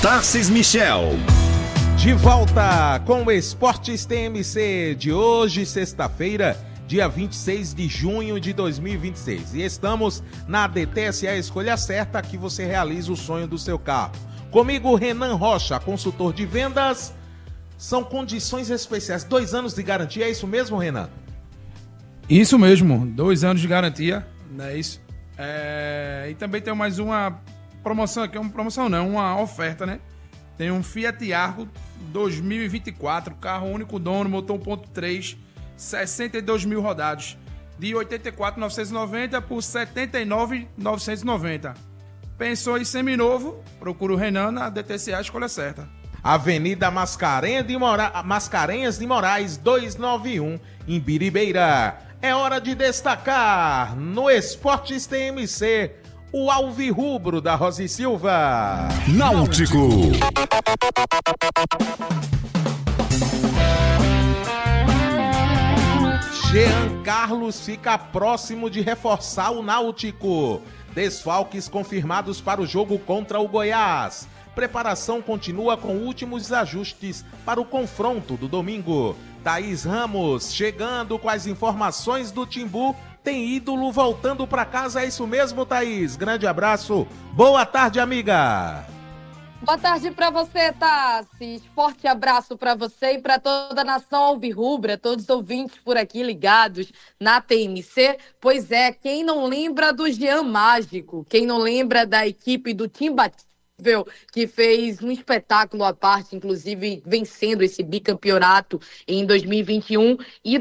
Tarcís Michel. De volta com o Esportes TMC de hoje, sexta-feira, dia 26 de junho de 2026. E estamos na DTSA Escolha Certa, que você realiza o sonho do seu carro. Comigo, Renan Rocha, consultor de vendas. São condições especiais, 2 anos de garantia, é isso mesmo, Renan? Isso mesmo, 2 anos de garantia, não é isso? E também tem mais uma promoção aqui, uma oferta, né? Tem um Fiat Argo 2024, carro único dono, motor 1.3, 62 mil rodados, de 84.990 por 79.990. Pensou em seminovo? Procura o Renan na DTCA Escolha Certa. Avenida Mascarenhas de Moraes, 291, em Biribeira. É hora de destacar no Esportes TMC o alvirrubro da Rosa e Silva. Náutico. Jean Carlos fica próximo de reforçar o Náutico. Desfalques confirmados para o jogo contra o Goiás. Preparação continua com últimos ajustes para o confronto do domingo. Thaís Ramos chegando com as informações do Timbu. Tem ídolo voltando para casa, é isso mesmo, Thaís? Grande abraço. Boa tarde, amiga. Boa tarde para você, Tassi. Forte abraço para você e para toda a nação alvirrubra, todos os ouvintes por aqui ligados na TMC. Pois é, quem não lembra do Jean Mágico? Quem não lembra da equipe do Timbatível, que fez um espetáculo à parte, inclusive vencendo esse bicampeonato em 2021 e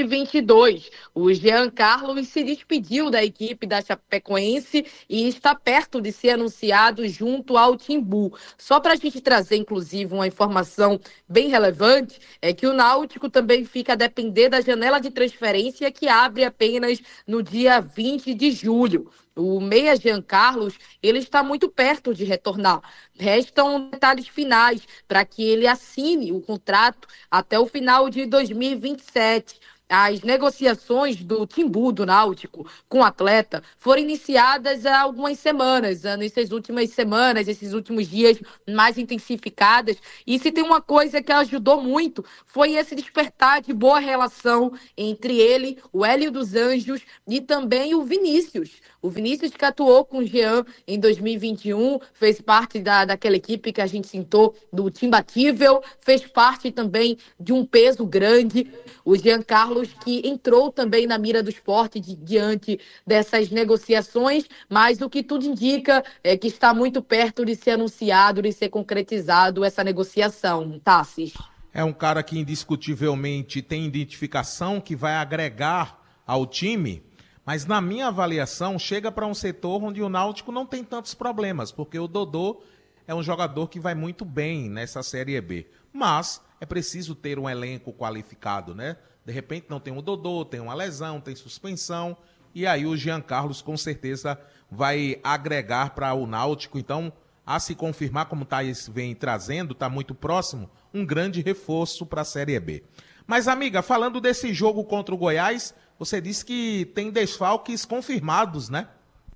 2022. O Jean Carlos se despediu da equipe da Chapecoense e está perto de ser anunciado junto ao Timbu. Só para a gente trazer, inclusive, uma informação bem relevante, é que o Náutico também fica a depender da janela de transferência que abre apenas no dia 20 de julho. O meia Jean Carlos, ele está muito perto de retornar. Restam detalhes finais para que ele assine o contrato até o final de 2027. As negociações do Timbu, do Náutico, com o atleta foram iniciadas há algumas semanas, nessas últimas semanas, esses últimos dias mais intensificadas. E se tem uma coisa que ajudou muito, foi esse despertar de boa relação entre ele, o Hélio dos Anjos e também o Vinícius. O Vinícius que atuou com o Jean em 2021, fez parte daquela equipe que a gente citou, do Timbatível, fez parte também de um peso grande. O Jean Carlos, que entrou também na mira do esporte diante dessas negociações, mas o que tudo indica é que está muito perto de ser anunciado, de ser concretizado essa negociação. Tassis. É um cara que indiscutivelmente tem identificação, que vai agregar ao time, mas na minha avaliação chega para um setor onde o Náutico não tem tantos problemas, porque o Dodô é um jogador que vai muito bem nessa Série B. Mas é preciso ter um elenco qualificado, né? De repente não tem um Dodô, tem uma lesão, tem suspensão, e aí o Jean Carlos com certeza vai agregar para o Náutico. Então, a se confirmar, como o Thaís vem trazendo, está muito próximo, um grande reforço para a Série B. Mas, amiga, falando desse jogo contra o Goiás, você disse que tem desfalques confirmados, né?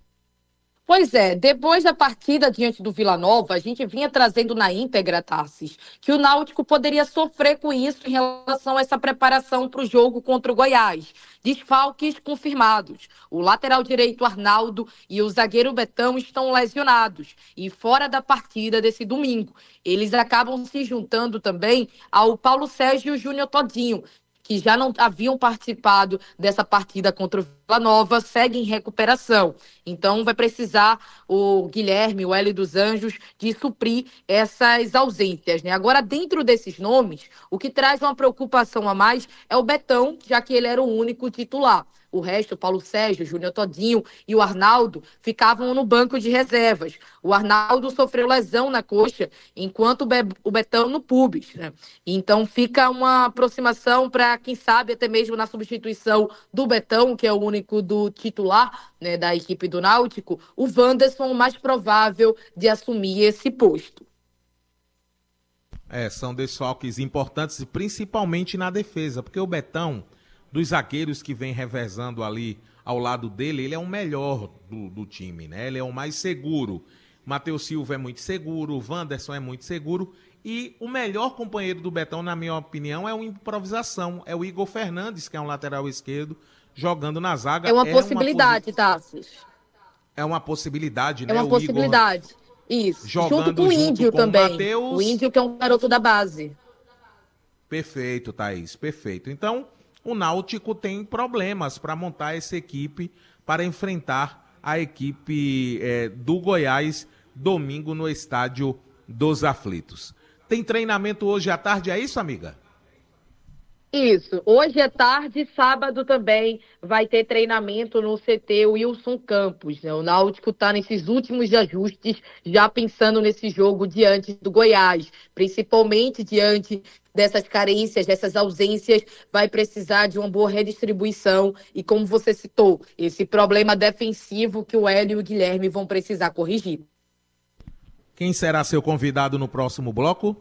Pois é, depois da partida diante do Vila Nova, a gente vinha trazendo na íntegra, Tassis, que o Náutico poderia sofrer com isso em relação a essa preparação para o jogo contra o Goiás. Desfalques confirmados. O lateral direito Arnaldo e o zagueiro Betão estão lesionados e fora da partida desse domingo. Eles acabam se juntando também ao Paulo Sérgio e o Júnior Todinho, que já não haviam participado dessa partida contra o Vila Nova, seguem em recuperação. Então vai precisar o Guilherme, o Hélio dos Anjos, de suprir essas ausências, né? Agora, dentro desses nomes, o que traz uma preocupação a mais é o Betão, já que ele era o único titular. O resto, o Paulo Sérgio, o Júnior Todinho e o Arnaldo ficavam no banco de reservas. O Arnaldo sofreu lesão na coxa, enquanto o Betão no pubis, né? Então fica uma aproximação para, quem sabe, até mesmo na substituição do Betão, que é o único do titular, né, da equipe do Náutico, o Wanderson o mais provável de assumir esse posto. São desfalques importantes, principalmente na defesa, porque o Betão, dos zagueiros que vem revezando ali ao lado dele, ele é o melhor do time, né? Ele é o mais seguro. Matheus Silva é muito seguro, o Wanderson é muito seguro. E o melhor companheiro do Betão, na minha opinião, é uma improvisação. É o Igor Fernandes, que é um lateral esquerdo, jogando na zaga. É uma possibilidade, Tassis. É uma possibilidade, né? É uma possibilidade. Isso. Junto com o Índio também. O Índio, que é um garoto da base. Perfeito, Thaís, perfeito. Então, o Náutico tem problemas para montar essa equipe para enfrentar a equipe do Goiás domingo no Estádio dos Aflitos. Tem treinamento hoje à tarde, é isso, amiga? Isso. Hoje é tarde, sábado também vai ter treinamento no CT Wilson Campos, né? O Náutico está nesses últimos ajustes, já pensando nesse jogo diante do Goiás, principalmente diante dessas carências, dessas ausências, vai precisar de uma boa redistribuição e, como você citou, esse problema defensivo que o Hélio e o Guilherme vão precisar corrigir. Quem será seu convidado no próximo bloco?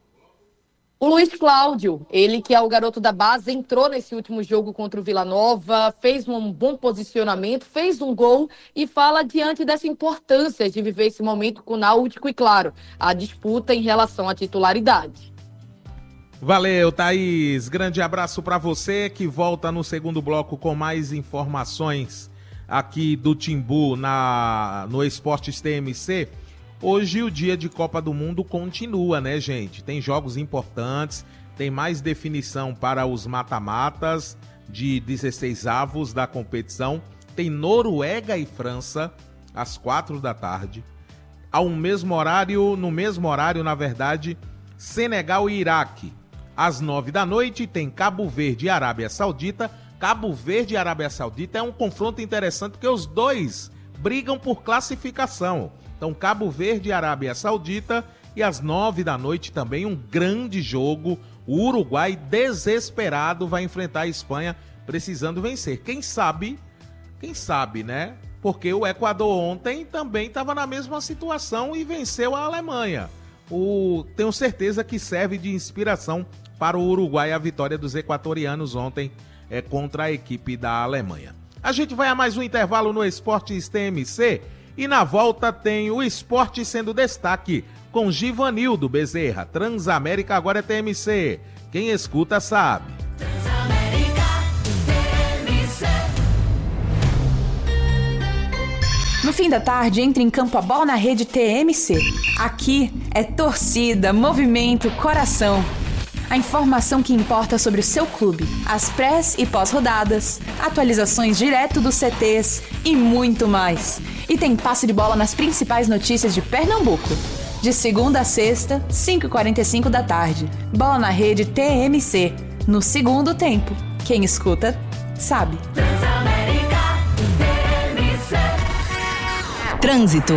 O Luiz Cláudio, ele que é o garoto da base, entrou nesse último jogo contra o Vila Nova, fez um bom posicionamento, fez um gol e fala diante dessa importância de viver esse momento com o Náutico e, claro, a disputa em relação à titularidade. Valeu, Thaís. Grande abraço para você que volta no segundo bloco com mais informações aqui do Timbu no Esportes TMC. Hoje o dia de Copa do Mundo continua, né, gente? Tem jogos importantes, tem mais definição para os mata-matas de 16avos da competição. Tem Noruega e França às 4 da tarde. No mesmo horário, na verdade, Senegal e Iraque. Às 9 da noite tem Cabo Verde e Arábia Saudita. Cabo Verde e Arábia Saudita é um confronto interessante porque os dois brigam por classificação. Então, Cabo Verde e Arábia Saudita. E às 9 da noite também um grande jogo. O Uruguai, desesperado, vai enfrentar a Espanha, precisando vencer. Quem sabe, né? Porque o Equador ontem também estava na mesma situação e venceu a Alemanha. Tenho certeza que serve de inspiração para o Uruguai a vitória dos equatorianos ontem contra a equipe da Alemanha. A gente vai a mais um intervalo no Esportes TMC. E na volta tem o esporte sendo destaque com Givanildo Bezerra. Transamérica agora é TMC. Quem escuta sabe. Transamérica, TMC. No fim da tarde, entra em campo a bola na rede TMC. Aqui é torcida, movimento, coração. A informação que importa sobre o seu clube, as pré- e pós-rodadas, atualizações direto dos CTs e muito mais. E tem passe de bola nas principais notícias de Pernambuco. De segunda a sexta, 5h45 da tarde. Bola na rede TMC. No segundo tempo. Quem escuta, sabe. Transamérica, TMC. Trânsito.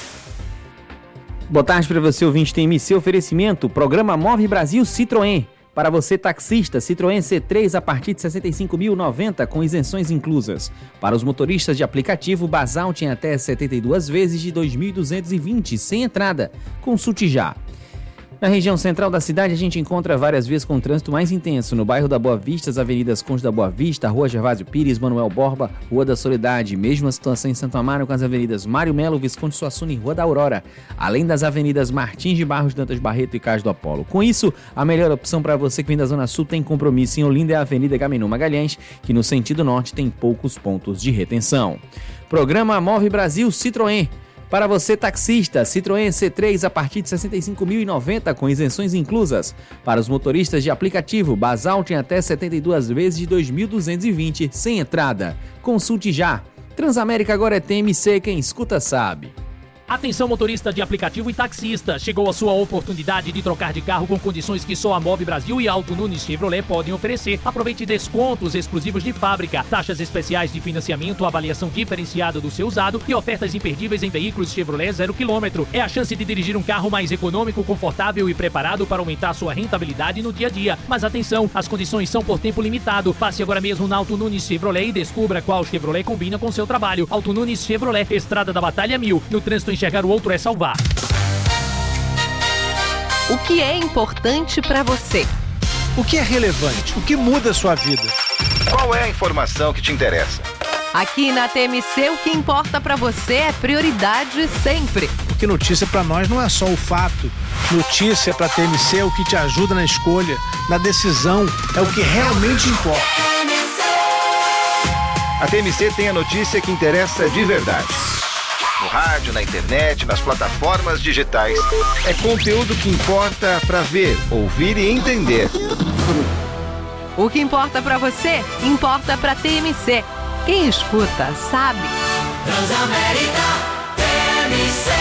Boa tarde para você, ouvinte TMC. Oferecimento, Programa Move Brasil Citroën. Para você, taxista, Citroën C3 a partir de R$ 65.090, com isenções inclusas. Para os motoristas de aplicativo, Basalt em até 72 vezes de R$ 2.220, sem entrada. Consulte já. Na região central da cidade, a gente encontra várias vias com trânsito mais intenso. No bairro da Boa Vista, as avenidas Conde da Boa Vista, Rua Gervásio Pires, Manuel Borba, Rua da Soledade. Mesma situação em Santo Amaro com as avenidas Mário Melo, Visconde Suassuna e Rua da Aurora. Além das avenidas Martins de Barros, Dantas Barreto e Cais do Apolo. Com isso, a melhor opção para você que vem da Zona Sul tem compromisso em Olinda é a Avenida Agamenon Magalhães, que no sentido norte tem poucos pontos de retenção. Programa Move Brasil Citroën. Para você, taxista, Citroën C3 a partir de R$ 65.090, com isenções inclusas. Para os motoristas de aplicativo, Basalt em até 72 vezes de R$ 2.220, sem entrada. Consulte já. Transamérica agora é TMC, quem escuta sabe. Atenção, motorista de aplicativo e taxista. Chegou a sua oportunidade de trocar de carro com condições que só a Move Brasil e Auto Nunes Chevrolet podem oferecer. Aproveite descontos exclusivos de fábrica, taxas especiais de financiamento, avaliação diferenciada do seu usado e ofertas imperdíveis em veículos Chevrolet 0 km. É a chance de dirigir um carro mais econômico, confortável e preparado para aumentar sua rentabilidade no dia a dia. Mas atenção, as condições são por tempo limitado. Passe agora mesmo na Auto Nunes Chevrolet e descubra qual Chevrolet combina com seu trabalho. Auto Nunes Chevrolet, Estrada da Batalha 1000. No trânsito, enxergar o outro é salvar. O que é importante para você? O que é relevante? O que muda a sua vida? Qual é a informação que te interessa? Aqui na TMC, o que importa para você é prioridade sempre. porque notícia para nós não é só o fato. Notícia para a TMC é o que te ajuda na escolha, na decisão, é o que realmente importa. A TMC tem a notícia que interessa de verdade. No rádio, na internet, nas plataformas digitais. É conteúdo que importa para ver, ouvir e entender. O que importa pra você, importa pra TMC. Quem escuta, sabe. Transamérica TMC.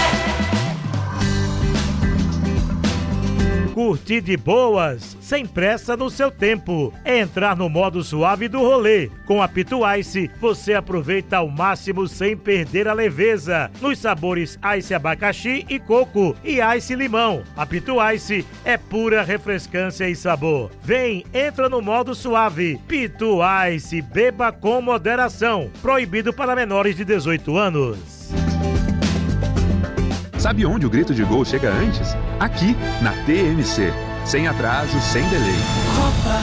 Curtir de boas, sem pressa no seu tempo. É entrar no modo suave do rolê. Com a Pitu Ice, você aproveita ao máximo sem perder a leveza. Nos sabores Ice abacaxi e coco e Ice limão. A Pitu Ice é pura refrescância e sabor. Vem, entra no modo suave. Pitu Ice, beba com moderação. Proibido para menores de 18 anos. Sabe onde o grito de gol chega antes? Aqui, na TMC. Sem atraso, sem delay.